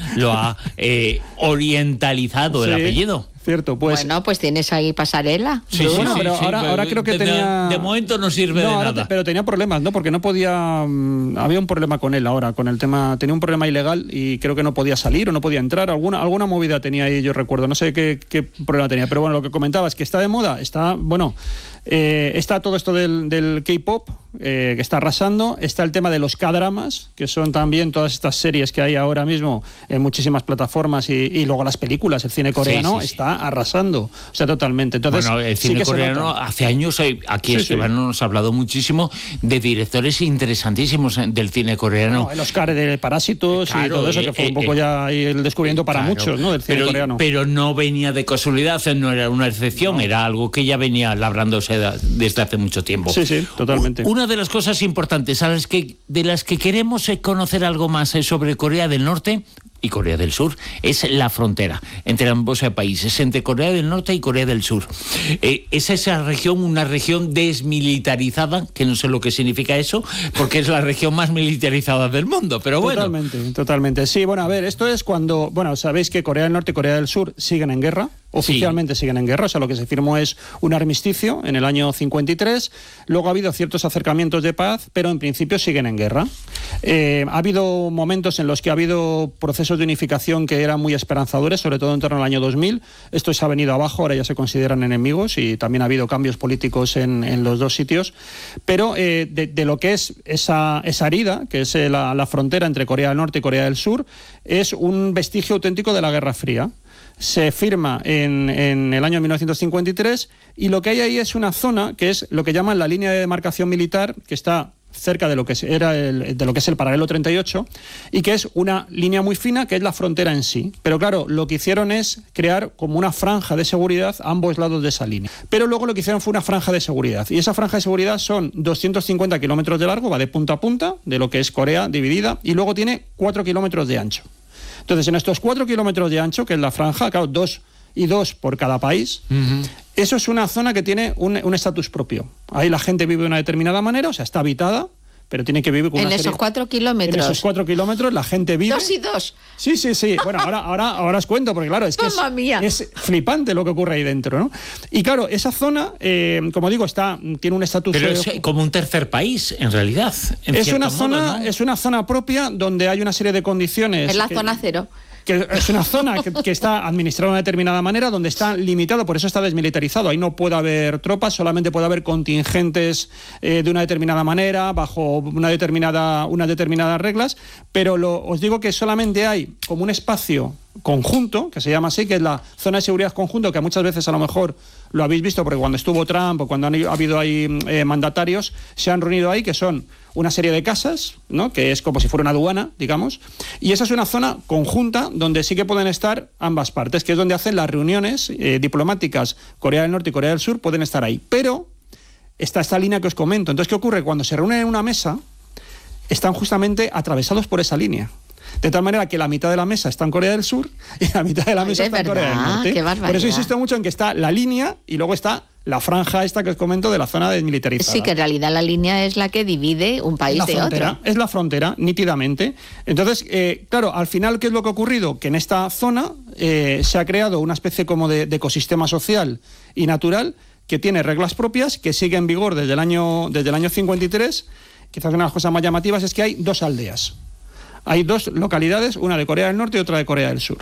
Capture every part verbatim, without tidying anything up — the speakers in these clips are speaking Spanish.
lo ha eh, orientalizado el sí, apellido. Cierto, pues. Bueno, pues tienes ahí pasarela. Sí, Pero sí, bueno, sí, pero sí, ahora, pero ahora creo que de, tenía. De momento no sirve no, de ahora nada. te- pero tenía problemas, ¿no? Porque no podía. mm, Había un problema con él ahora, con el tema. Tenía un problema ilegal y creo que no podía salir o no podía entrar. Alguna, alguna movida tenía ahí, yo recuerdo. No sé qué, qué problema tenía. Pero bueno, lo que comentaba es que está de moda. Está, bueno, eh, está todo esto del, del K-pop, eh, que está arrasando. Está el tema de los K-dramas, que son también todas estas series que hay ahora mismo en muchísimas plataformas y, y luego las películas. El cine coreano Sí, sí, sí. está arrasando. O sea, totalmente. Entonces, Bueno, el sí cine que se coreano nota. hace años, eh, aquí Sí, Esteban sí. nos ha hablado muchísimo de directores interesantísimos eh, del cine coreano. No, el Oscar de Parásitos Claro, y todo eso, eh, que fue un eh, poco eh, ya ahí el descubrimiento para Claro, muchos, ¿no? Del cine pero, coreano. pero no venía de casualidad, no era una excepción, No. era algo que ya venía labrándose da- desde hace mucho tiempo. Sí, sí, totalmente. U- Una de las cosas importantes a las que, de las que queremos eh, conocer algo más eh, sobre Corea del Norte y Corea del Sur es la frontera entre ambos eh, países, entre Corea del Norte y Corea del Sur. Eh, es esa región una región desmilitarizada, que no sé lo que significa eso, porque es la región más militarizada del mundo, pero bueno. Totalmente, totalmente. Sí, bueno, a ver, esto es cuando, bueno, sabéis que Corea del Norte y Corea del Sur siguen en guerra, oficialmente sí. siguen en guerra, o sea, lo que se firmó es un armisticio en el año cincuenta y tres, luego ha habido ciertos acercamientos de paz, pero en principio siguen en guerra. Eh, ha habido momentos en los que ha habido procesos de unificación que eran muy esperanzadores, sobre todo en torno al año dos mil, esto se ha venido abajo, ahora ya se consideran enemigos y también ha habido cambios políticos en, en los dos sitios, pero eh, de, de lo que es esa, esa herida, que es eh, la, la frontera entre Corea del Norte y Corea del Sur, es un vestigio auténtico de la Guerra Fría. Se firma en, en el año mil novecientos cincuenta y tres y lo que hay ahí es una zona que es lo que llaman la línea de demarcación militar, que está cerca de lo que era el, de lo que es el paralelo treinta y ocho y que es una línea muy fina que es la frontera en sí. Pero claro, lo que hicieron es crear como una franja de seguridad a ambos lados de esa línea. Pero luego lo que hicieron fue una franja de seguridad y esa franja de seguridad son doscientos cincuenta kilómetros de largo, va de punta a punta de lo que es Corea dividida y luego tiene cuatro kilómetros de ancho. Entonces, en estos cuatro kilómetros de ancho, que es la franja, claro, dos y dos por cada país, uh-huh. Eso es una zona que tiene un estatus propio. Ahí la gente vive de una determinada manera, o sea, está habitada, pero tiene que vivir con en una esos serie... cuatro kilómetros. En esos cuatro kilómetros la gente vive... Dos y dos. Sí, sí, sí. Bueno, ahora, ahora, ahora os cuento, porque claro, es que es, es flipante lo que ocurre ahí dentro, ¿no? Y claro, esa zona, eh, como digo, está tiene un estatus... Pero es como un tercer país, en realidad. En es, una modo, zona, ¿no? es una zona propia donde hay una serie de condiciones... Es la que, zona cero. Que es una zona que, que está administrada de una determinada manera, donde está limitado, por eso está desmilitarizado. Ahí no puede haber tropas, solamente puede haber contingentes eh, de una determinada manera, bajo una determinada, unas determinadas reglas, pero lo, os digo que solamente hay como un espacio conjunto, que se llama así, que es la zona de seguridad conjunto, que muchas veces a lo mejor lo habéis visto, porque cuando estuvo Trump o cuando han ha habido ahí eh, mandatarios, se han reunido ahí, que son una serie de casas, ¿no? Que es como si fuera una aduana, digamos, y esa es una zona conjunta donde sí que pueden estar ambas partes, que es donde hacen las reuniones eh, diplomáticas. Corea del Norte y Corea del Sur pueden estar ahí, pero está esta línea que os comento. Entonces, ¿qué ocurre? Cuando se reúnen en una mesa, están justamente atravesados por esa línea. De tal manera que la mitad de la mesa está en Corea del Sur y la mitad de la mesa Ay, está de en Corea del verdad, Norte. qué barbaridad. Por eso insisto mucho en que está la línea y luego está la franja esta que os comento de la zona desmilitarizada. Sí, que en realidad la línea es la que divide un país la de frontera, otro. Es la frontera, nítidamente. Entonces, eh, claro, al final, ¿qué es lo que ha ocurrido? Que en esta zona eh, se ha creado una especie como de, de ecosistema social y natural que tiene reglas propias, que sigue en vigor desde el año, desde el año cincuenta y tres. Quizás una de las cosas más llamativas es que hay dos aldeas. Hay dos localidades, una de Corea del Norte y otra de Corea del Sur.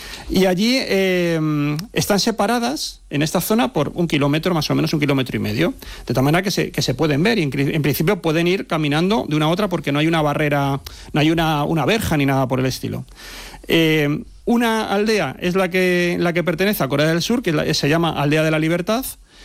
Y allí eh, están separadas en esta zona por un kilómetro, más o menos un kilómetro y medio. De tal manera que se, que se pueden ver y en, en principio pueden ir caminando de una a otra porque no hay una barrera, no hay una, una verja ni nada por el estilo. Eh, una aldea es la que, la que pertenece a Corea del Sur, que la, se llama Aldea de la Libertad.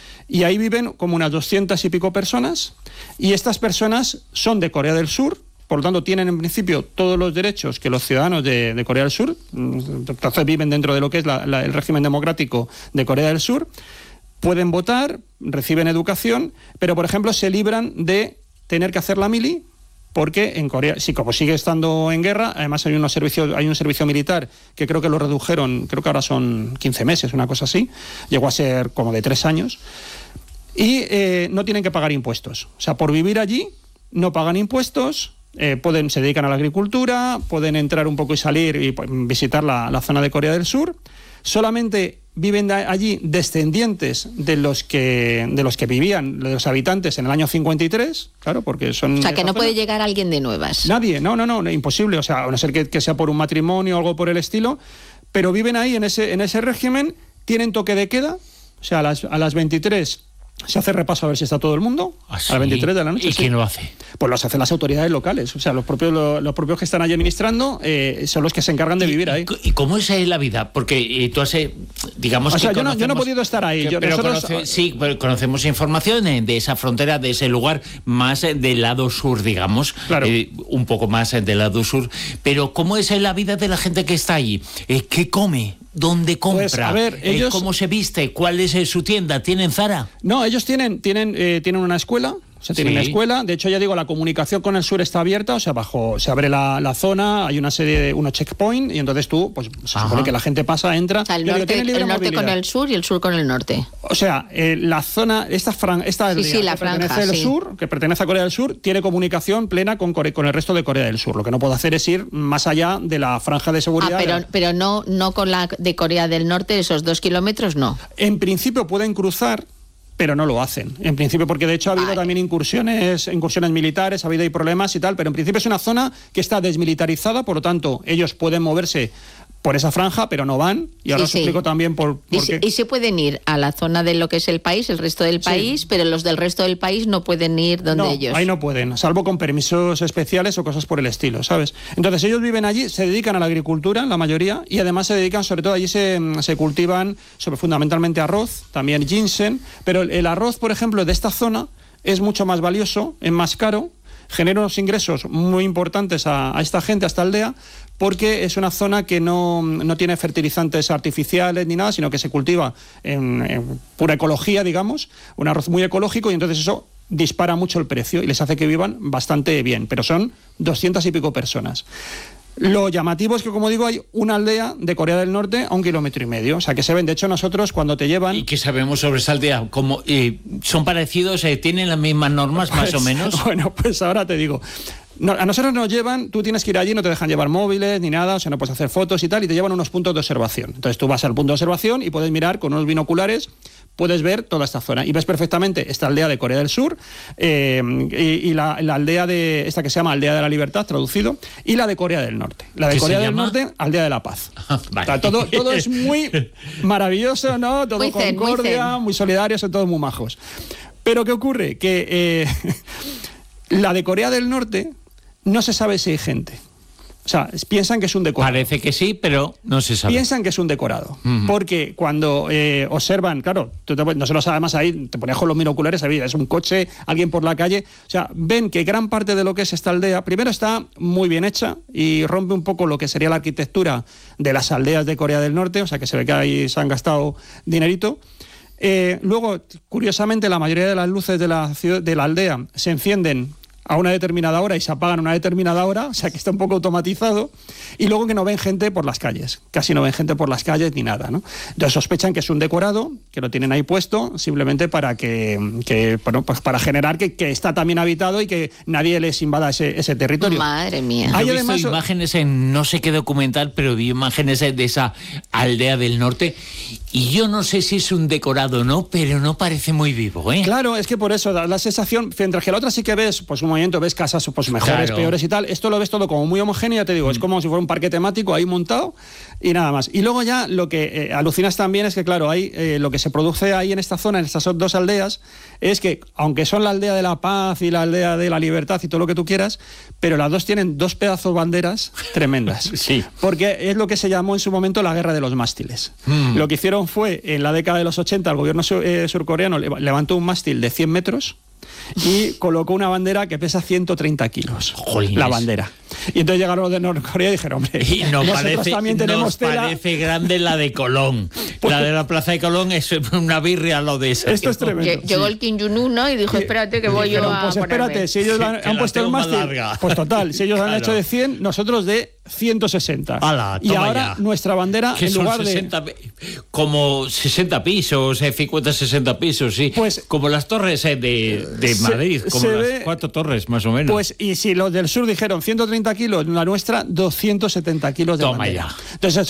Y ahí viven como unas doscientas y pico personas. Y estas personas son de Corea del Sur. Por lo tanto, tienen en principio todos los derechos que los ciudadanos de, de Corea del Sur, entonces viven dentro de lo que es la, la, el régimen democrático de Corea del Sur, pueden votar, reciben educación, pero por ejemplo se libran de tener que hacer la mili, porque en Corea, sí, como sigue estando en guerra, además hay, unos servicios, hay un servicio militar que creo que lo redujeron, creo que ahora son quince meses, una cosa así, llegó a ser como de tres años, y eh, no tienen que pagar impuestos. O sea, por vivir allí no pagan impuestos. eh, pueden, se dedican a la agricultura, pueden entrar un poco y salir y pues, visitar la, la zona de Corea del Sur. Solamente viven de allí descendientes de los que de los que vivían, de los habitantes en el año cincuenta y tres, claro, porque son... O sea, que no zona. puede llegar alguien de nuevas. Nadie, no, no, no, imposible, o sea, a no ser que, que sea por un matrimonio o algo por el estilo, pero viven ahí en ese, en ese régimen, tienen toque de queda, o sea, a las, a las veintitrés se hace repaso a ver si está todo el mundo, ¿Ah, sí? a las veintitrés de la noche. ¿Y sí. quién lo hace? Pues lo hacen las autoridades locales, o sea, los propios, los, los propios que están allí administrando eh, son los que se encargan de vivir ahí. ¿Y cómo es la vida? Porque eh, tú has, eh, digamos O sea, que yo no, yo no he conocemos- podido estar ahí. que- Yo- pero nosotros- conoce- sí, pero conocemos información eh, de esa frontera, de ese lugar más eh, del lado sur, digamos, Claro. eh, un poco más eh, del lado sur. Pero ¿cómo es la vida de la gente que está allí? Eh, ¿Qué come? ¿Dónde compra? Pues, a ver, Eh, ellos- ¿Cómo se viste? ¿Cuál es eh, su tienda? ¿Tienen Zara? No, ellos tienen, tienen, eh, tienen una escuela. O sea, tienen Sí. una escuela. De hecho, ya digo, la comunicación con el sur está abierta. O sea, bajo se abre la, la zona, hay una serie de unos checkpoints y entonces tú, pues se Ajá. supone que la gente pasa, entra. O sea, el ya digo, norte, tienen libre el norte con movilidad. el sur y el sur con el norte. O sea, eh, la zona, esta, fran, esta Sí, aldea sí, la que pertenece franja, al sí. sur, que pertenece a Corea del Sur, tiene comunicación plena con, Core- con el resto de Corea del Sur. Lo que no puedo hacer es ir más allá de la franja de Ah, seguridad. pero, pero no, no con la de Corea del Norte, esos dos kilómetros, no. En principio pueden cruzar, pero no lo hacen. En principio, porque de hecho ha habido Vale. también incursiones, incursiones militares, ha habido ahí problemas y tal, pero en principio es una zona que está desmilitarizada, por lo tanto, ellos pueden moverse por esa franja, pero no van. Y ahora Sí, os sí. explico también por, Y por se, qué. y se pueden ir a la zona de lo que es el país, el resto del Sí. país, pero los del resto del país no pueden ir donde No, ellos. ahí no pueden, salvo con permisos especiales o cosas por el estilo, ¿sabes? Entonces ellos viven allí, se dedican a la agricultura, la mayoría, y además se dedican, sobre todo allí se, se cultivan sobre, fundamentalmente arroz, también ginseng, pero el, el arroz, por ejemplo, de esta zona es mucho más valioso, es más caro, genera unos ingresos muy importantes a, a esta gente, a esta aldea, porque es una zona que no, no tiene fertilizantes artificiales ni nada, sino que se cultiva en, en pura ecología, digamos, un arroz muy ecológico, y entonces eso dispara mucho el precio y les hace que vivan bastante bien, pero son doscientas y pico personas. Lo llamativo es que, como digo, hay una aldea de Corea del Norte a un kilómetro y medio, o sea que se ven. De hecho, nosotros cuando te llevan... ¿Y qué sabemos sobre esa aldea? ¿Cómo, eh, ¿Son parecidos? Eh, ¿Tienen las mismas normas, más o Pues, menos? Bueno, pues ahora te digo. No, a nosotros nos llevan, tú tienes que ir allí, no te dejan llevar móviles ni nada, o sea, no puedes hacer fotos y tal, y te llevan unos puntos de observación. Entonces tú vas al punto de observación y puedes mirar con unos binoculares, puedes ver toda esta zona y ves perfectamente esta aldea de Corea del Sur eh, y, y la, la aldea de esta que se llama Aldea de la Libertad, traducido, y la de Corea del Norte. La de ¿Qué se Corea del llama? Norte, Aldea de la Paz. Vale. O sea, todo, todo es muy maravilloso, ¿no? Todo Muy zen, muy concordia, zen. muy solidarios, son todos muy majos. Pero ¿qué ocurre? Que eh, la de Corea del Norte no se sabe si hay gente. O sea, piensan que es un decorado. Parece que sí, pero no se sabe. Piensan que es un decorado. Ujú. Porque cuando eh, observan, claro, tú te, nosotros además ahí te ponías con los binoculares, ahí es un coche, alguien por la calle, o sea, ven que gran parte de lo que es esta aldea, primero está muy bien hecha y rompe un poco lo que sería la arquitectura de las aldeas de Corea del Norte, o sea, que se ve que ahí se han gastado dinerito. Eh, luego, curiosamente, la mayoría de las luces de la, ciudad, de la aldea se encienden a una determinada hora y se apagan a una determinada hora, o sea que está un poco automatizado, y luego que no ven gente por las calles, casi no ven gente por las calles ni nada, ¿no? Entonces sospechan que es un decorado, que lo tienen ahí puesto, simplemente para que, que bueno, pues para generar que, que está también habitado y que nadie les invada ese, ese territorio. Madre mía. Yo Hay he visto además- imágenes en no sé qué documental, pero vi imágenes de esa aldea del norte y yo no sé si es un decorado o no, pero no parece muy vivo, ¿eh? Claro, es que por eso da la sensación, mientras que la otra sí que ves, pues un momento ves casas pues mejores, Claro. peores y tal, esto lo ves todo como muy homogéneo, ya te digo, es como si fuera un parque temático ahí montado y nada más. Y luego ya lo que eh, alucinas también es que, claro, hay eh, lo que se produce ahí en esta zona, en estas dos aldeas, es que, aunque son la aldea de la paz y la aldea de la libertad y todo lo que tú quieras, pero las dos tienen dos pedazos banderas tremendas. Sí. Porque es lo que se llamó en su momento la guerra de los mástiles. Mm. Lo que hicieron fue, en la década de los ochenta, el gobierno sur- eh, surcoreano leva- levantó un mástil de cien metros y colocó una bandera que pesa ciento treinta kilos. Jolines. La bandera. Y entonces llegaron los de Norcorea y dijeron, hombre, Y nos nosotros parece, también tenemos nos tela. parece grande la de Colón. La de la Plaza de Colón es una birria a lo de esa. Esto es tremendo. Lle- Llegó el Kim Jong-un, ¿no? Y dijo, espérate que voy yo Dijeron, a pues espérate, ponerme. si ellos Sí, han, que han la puesto el tengo más mástil, larga. pues total, si ellos han Claro. hecho de cien, nosotros de ciento sesenta. Ala, y toma ahora ya. nuestra bandera, Que en son lugar de... sesenta, como sesenta pisos, eh, cincuenta, sesenta pisos, sí. Pues- como las torres eh, de, de Se- Madrid, como se las ve- cuatro torres, más o menos. Pues, y si los del sur dijeron ciento treinta kilos, la nuestra doscientos setenta kilos de Toma bandera. ya. Entonces,